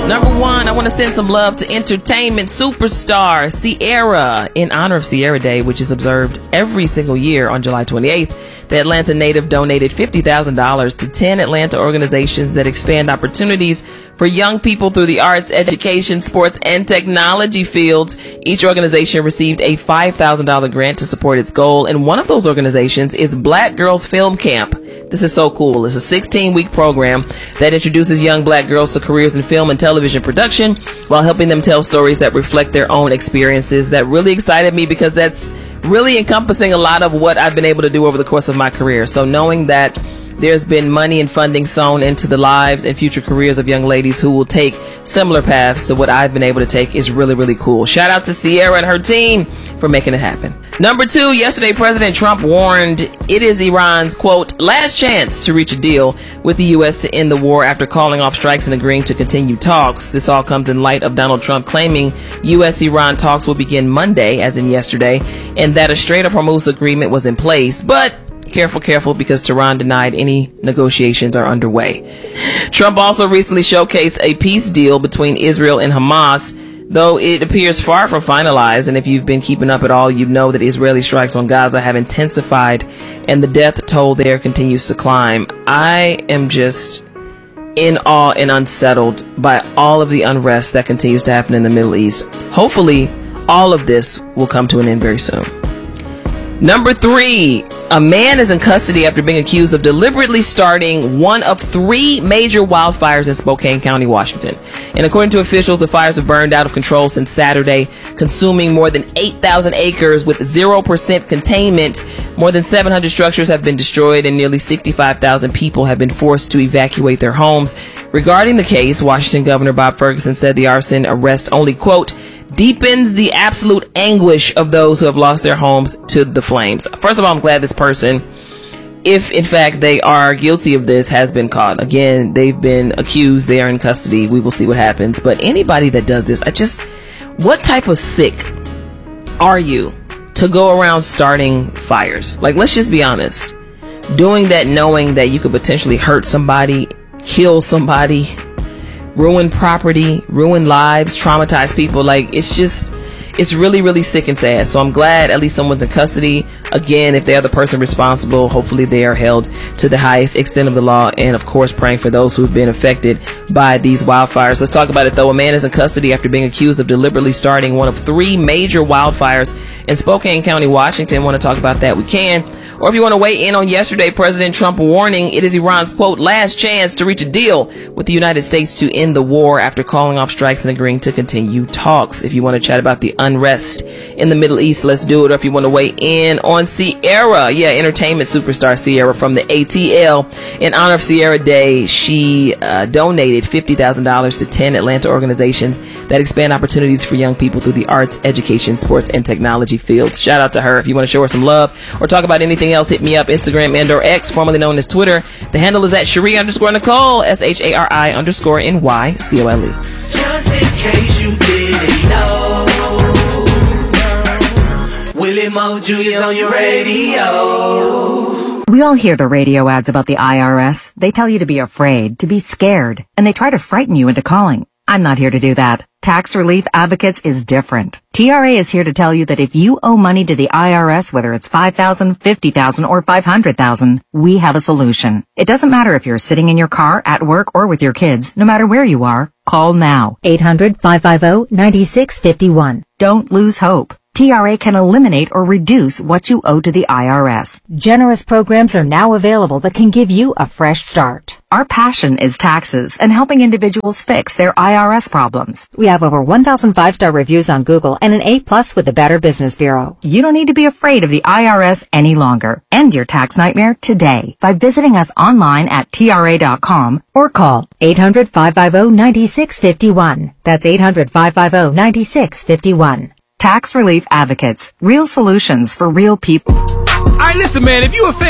Number one, I want to send some love to entertainment superstar Ciara. In honor of Ciara Day, which is observed every single year on July 28th, the Atlanta native donated $50,000 to 10 Atlanta organizations that expand opportunities for young people through the arts, education, sports, and technology fields. Each organization received a $5,000 grant to support its goal, and one of those organizations is Black Girls Film Camp. This is so cool. It's a 16-week program that introduces young black girls to careers in film and television production while helping them tell stories that reflect their own experiences. That really excited me because that's really encompassing a lot of what I've been able to do over the course of my career. So knowing that there's been money and funding sown into the lives and future careers of young ladies who will take similar paths to what I've been able to take is really, really cool. Shout out to Ciara and her team for making it happen. Number two, yesterday President Trump warned it is Iran's, quote, last chance to reach a deal with the U.S. to end the war after calling off strikes and agreeing to continue talks. This all comes in light of Donald Trump claiming U.S.-Iran talks will begin Monday, as in yesterday, and that a Strait of Hormuz agreement was in place. But careful, because Tehran denied any negotiations are underway. Trump also recently showcased a peace deal between Israel and Hamas, though it appears far from finalized. And if you've been keeping up at all, you know that Israeli strikes on Gaza have intensified and the death toll there continues to climb. I am just in awe and unsettled by all of the unrest that continues to happen in the Middle East. Hopefully, all of this will come to an end very soon. Number three, a man is in custody after being accused of deliberately starting one of three major wildfires in Spokane County, Washington. And according to officials, the fires have burned out of control since Saturday, consuming more than 8,000 acres with 0% containment. More than 700 structures have been destroyed and nearly 65,000 people have been forced to evacuate their homes. Regarding the case, Washington Governor Bob Ferguson said the arson arrest only, quote, deepens the absolute anguish of those who have lost their homes to the flames. First of all, I'm glad this person, if in fact they are guilty of this, has been caught. Again, they've been accused. They are in custody. We will see what happens. But anybody that does this, what type of sick are you to go around starting fires? Like, let's just be honest. Doing that knowing that you could potentially hurt somebody, kill somebody, ruin property, ruin lives, traumatize people. Like, it's really, really sick and sad. So I'm glad at least someone's in custody. Again, if they are the person responsible, hopefully they are held to the highest extent of the law. And of course, praying for those who've been affected by these wildfires. Let's talk about it though. A man is in custody after being accused of deliberately starting one of three major wildfires in Spokane County, Washington. Want to talk about that? We can. Or if you want to weigh in on yesterday, President Trump warning it is Iran's, quote, last chance to reach a deal with the United States to end the war after calling off strikes and agreeing to continue talks. If you want to chat about the unrest in the Middle East, let's do it. Or if you want to weigh in on Ciara, entertainment superstar Ciara from the ATL. In honor of Ciara Day, she donated $50,000 to 10 Atlanta organizations that expand opportunities for young people through the arts, education, sports, and technology fields. Shout out to her. If you want to show her some love or talk about anything else, hit me up, Instagram and or X, formerly known as Twitter. The handle is at Cherie_Nicole, SHARI_NYCOLE. Just in case you didn't know, Willie Moju is on your radio. We all hear the radio ads about the IRS. They tell you to be afraid, to be scared, and they try to frighten you into calling. I'm not here to do that. Tax Relief Advocates is different. TRA is here to tell you that if you owe money to the IRS, whether it's $5,000, $50,000, or $500,000, we have a solution. It doesn't matter if you're sitting in your car, at work, or with your kids. No matter where you are, call now. 800-550-9651. Don't lose hope. TRA can eliminate or reduce what you owe to the IRS. Generous programs are now available that can give you a fresh start. Our passion is taxes and helping individuals fix their IRS problems. We have over 1,000 5-star reviews on Google and an A+ with the Better Business Bureau. You don't need to be afraid of the IRS any longer. End your tax nightmare today by visiting us online at TRA.com or call 800-550-9651. That's 800-550-9651. Tax Relief Advocates. Real solutions for real people. All right, listen, man, if you a fan